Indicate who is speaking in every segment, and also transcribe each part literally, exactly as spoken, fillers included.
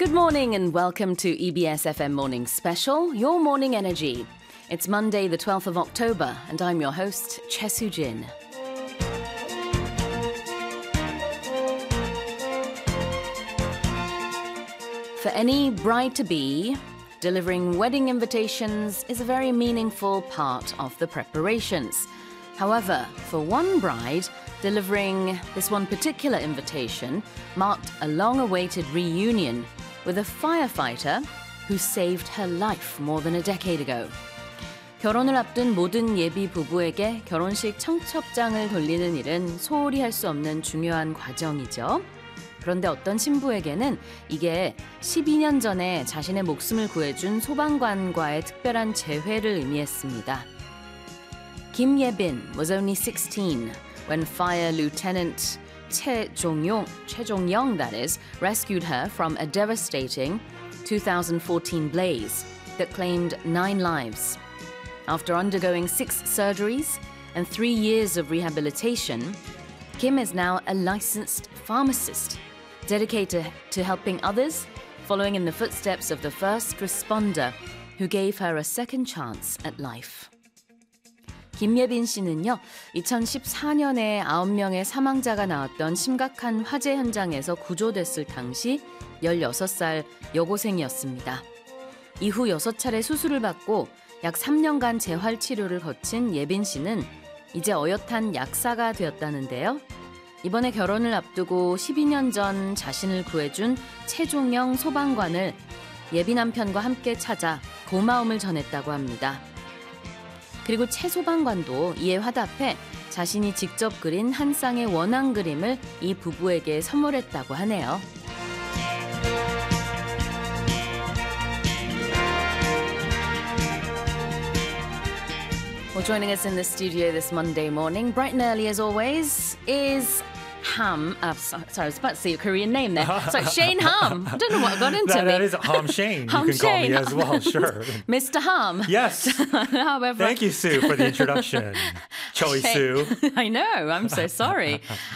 Speaker 1: Good morning and welcome to E B S F M Morning Special, Your Morning Energy. It's Monday, the twelfth of October, and I'm your host, Choi Soo-jin. For any bride-to-be, delivering wedding invitations is a very meaningful part of the preparations. However, for one bride, delivering this one particular invitation marked a long-awaited reunion with a firefighter who saved her life more than a decade ago. 결혼을 앞둔 모든 예비 부부에게 결혼식 청첩장을 돌리는 일은 소홀히 할 수 없는 중요한 과정이죠. 그런데 어떤 신부에게는 이게 십이 년 전에 자신의 목숨을 구해준 소방관과의 특별한 재회를 의미했습니다. Kim Ye-bin was only sixteen when Fire Lieutenant Choi Jong-yong, Choi Jong-young that is, rescued her from a devastating two thousand fourteen blaze that claimed nine lives. After undergoing six surgeries and three years of rehabilitation, Kim is now a licensed pharmacist dedicated to helping others, following in the footsteps of the first responder who gave her a second chance at life. 김예빈 씨는요, 이천십사 년에 아홉 명의 사망자가 나왔던 심각한 화재 현장에서 구조됐을 당시 열여섯 살 여고생이었습니다. 이후 여섯 차례 수술을 받고 약 삼 년간 재활 치료를 거친 예빈 씨는 이제 어엿한 약사가 되었다는데요. 이번에 결혼을 앞두고 십이 년 전 자신을 구해준 최종영 소방관을 예비 남편과 함께 찾아 고마움을 전했다고 합니다. 그리고 최 소방관도 이에 화답해 자신이 직접 그린 한 쌍의 원앙 그림을 이 부부에게 선물했다고 하네요. Well, joining us in the studio this Monday morning, bright and early as always, is Ham. Uh, sorry, I was about to say a Korean name there. Sorry, Shane Ham. I don't know what got into
Speaker 2: that,
Speaker 1: me.
Speaker 2: That is Ham Shane.
Speaker 1: Ham
Speaker 2: you can
Speaker 1: Shane.
Speaker 2: call me as well, sure.
Speaker 1: Mister Ham.
Speaker 2: Yes.
Speaker 1: However,
Speaker 2: thank you, Sue, for the introduction. Choi Sue.
Speaker 1: I know. I'm so sorry.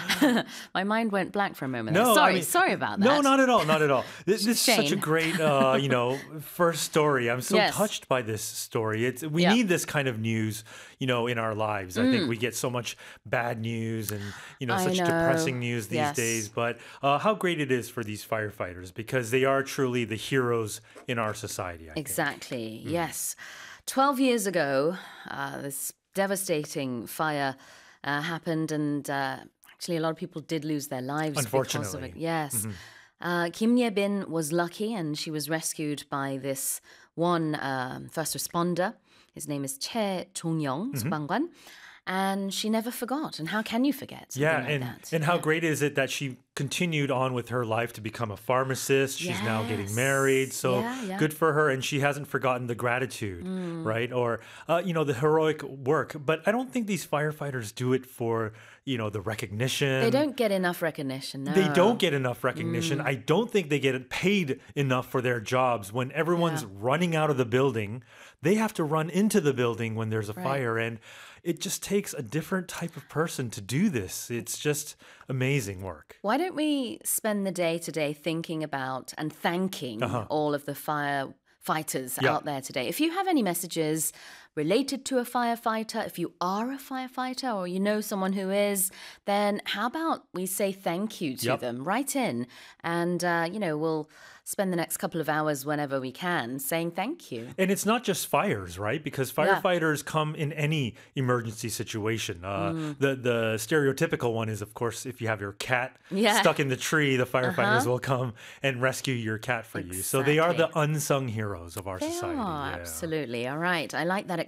Speaker 1: My mind went blank for a moment.
Speaker 2: No,
Speaker 1: sorry,
Speaker 2: I mean,
Speaker 1: sorry about that.
Speaker 2: No, not at all, not at all. This, this is such a
Speaker 1: Shane.
Speaker 2: great, uh, you know, first story. I'm so
Speaker 1: Yes.
Speaker 2: touched by this story. It's we
Speaker 1: Yeah.
Speaker 2: need this kind of news, you know, in our lives. I
Speaker 1: Mm.
Speaker 2: think we get so much bad news and you know
Speaker 1: I
Speaker 2: such
Speaker 1: know.
Speaker 2: depressing news these
Speaker 1: Yes.
Speaker 2: days. But uh, how great it is for these firefighters because they are truly the heroes in our society. I think.
Speaker 1: Exactly. Yes. Twelve years ago, uh, this devastating fire uh, happened, and uh, actually, a lot of people did lose their lives because of it.
Speaker 2: Unfortunately.
Speaker 1: Yes. Uh, Kim Ye-bin was lucky, and she was rescued by this one um, first responder. His name is Choi Jong-young, 소방관. And she never forgot. And how can you forget something
Speaker 2: Yeah,
Speaker 1: like
Speaker 2: and,
Speaker 1: that?
Speaker 2: and how
Speaker 1: Yeah.
Speaker 2: great is it that she continued on with her life to become a pharmacist? She's now getting
Speaker 1: Yes.
Speaker 2: married, so
Speaker 1: Yeah, yeah.
Speaker 2: good for her. And she hasn't forgotten the gratitude, right? Or, uh, you know, the heroic work. But I don't think these firefighters do it for, you know, the recognition.
Speaker 1: They don't get enough recognition, no.
Speaker 2: They don't get enough recognition. I don't think they get paid enough for their jobs. When everyone's
Speaker 1: Yeah.
Speaker 2: running out of the building, they have to run into the building when there's a
Speaker 1: Right.
Speaker 2: fire. And it just takes a different type of person to do this. It's just amazing work.
Speaker 1: Why don't we spend the day today thinking about and thanking
Speaker 2: Uh-huh.
Speaker 1: all of the firefighters
Speaker 2: Yeah.
Speaker 1: out there today? If you have any messages related to a firefighter, if you are a firefighter or you know someone who is, then how about we say thank you to
Speaker 2: Yep.
Speaker 1: them? Write in and, uh, you know, we'll spend the next couple of hours whenever we can saying thank you.
Speaker 2: And it's not just fires, right? Because firefighters come in any emergency situation. Uh, The the stereotypical one is, of course, if you have your cat
Speaker 1: Yeah.
Speaker 2: stuck in the tree, the firefighters
Speaker 1: Uh-huh.
Speaker 2: will come and rescue your cat for you. So they are the
Speaker 1: Exactly.
Speaker 2: unsung heroes of our
Speaker 1: They
Speaker 2: society.
Speaker 1: are,
Speaker 2: Yeah.
Speaker 1: absolutely. All right. I like that